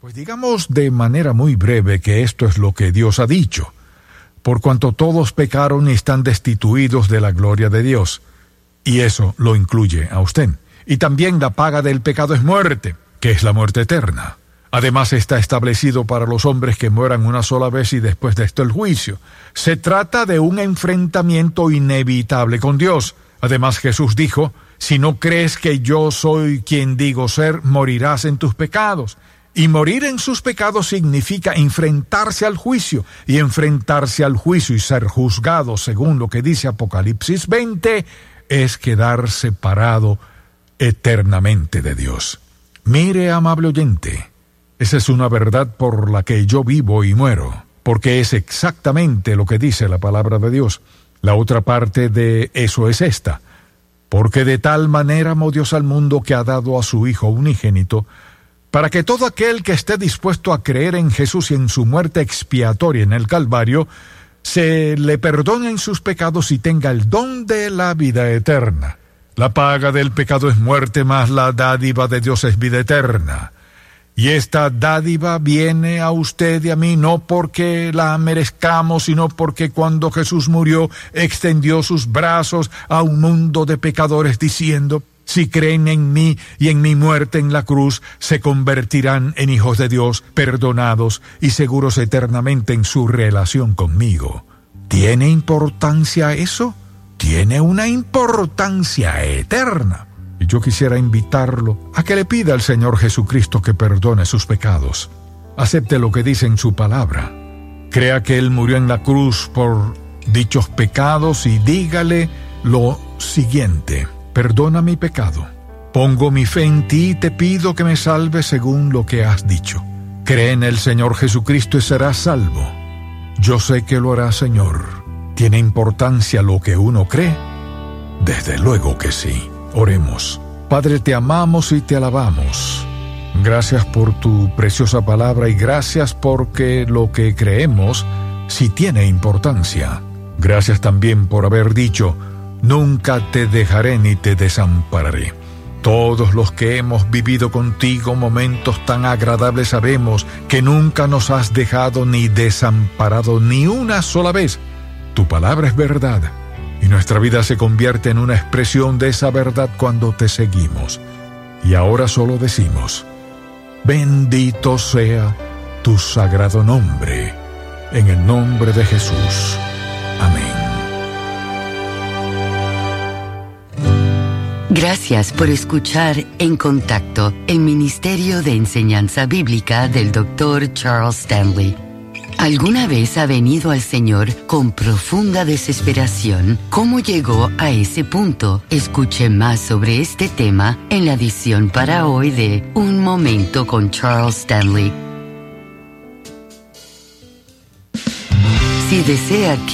Pues digamos de manera muy breve que esto es lo que Dios ha dicho. Por cuanto todos pecaron y están destituidos de la gloria de Dios. Y eso lo incluye a usted. Y también la paga del pecado es muerte, que es la muerte eterna. Además está establecido para los hombres que mueran una sola vez y después de esto el juicio. Se trata de un enfrentamiento inevitable con Dios. Además Jesús dijo, si no crees que yo soy quien digo ser, morirás en tus pecados. Y morir en sus pecados significa enfrentarse al juicio, y enfrentarse al juicio y ser juzgado, según lo que dice Apocalipsis 20, es quedar separado eternamente de Dios. Mire, amable oyente, esa es una verdad por la que yo vivo y muero, porque es exactamente lo que dice la palabra de Dios. La otra parte de eso es esta, porque de tal manera amó Dios al mundo que ha dado a su Hijo unigénito, para que todo aquel que esté dispuesto a creer en Jesús y en su muerte expiatoria en el Calvario, se le perdonen sus pecados y tenga el don de la vida eterna. La paga del pecado es muerte, mas la dádiva de Dios es vida eterna. Y esta dádiva viene a usted y a mí no porque la merezcamos, sino porque cuando Jesús murió, extendió sus brazos a un mundo de pecadores diciendo, si creen en mí y en mi muerte en la cruz, se convertirán en hijos de Dios, perdonados y seguros eternamente en su relación conmigo. ¿Tiene importancia eso? Tiene una importancia eterna. Y yo quisiera invitarlo a que le pida al Señor Jesucristo que perdone sus pecados. Acepte lo que dice en su palabra. Crea que Él murió en la cruz por dichos pecados y dígale lo siguiente. Perdona mi pecado. Pongo mi fe en ti y te pido que me salves según lo que has dicho. Cree en el Señor Jesucristo y serás salvo. Yo sé que lo hará, Señor. ¿Tiene importancia lo que uno cree? Desde luego que sí. Oremos. Padre, te amamos y te alabamos. Gracias por tu preciosa palabra y gracias porque lo que creemos sí tiene importancia. Gracias también por haber dicho, nunca te dejaré ni te desampararé. Todos los que hemos vivido contigo momentos tan agradables sabemos que nunca nos has dejado ni desamparado ni una sola vez. Tu palabra es verdad y nuestra vida se convierte en una expresión de esa verdad cuando te seguimos. Y ahora solo decimos, bendito sea tu sagrado nombre, en el nombre de Jesús. Amén. Gracias por escuchar En Contacto, el Ministerio de Enseñanza Bíblica del Dr. Charles Stanley. ¿Alguna vez ha venido al Señor con profunda desesperación? ¿Cómo llegó a ese punto? Escuche más sobre este tema en la edición para hoy de Un Momento con Charles Stanley. Si desea que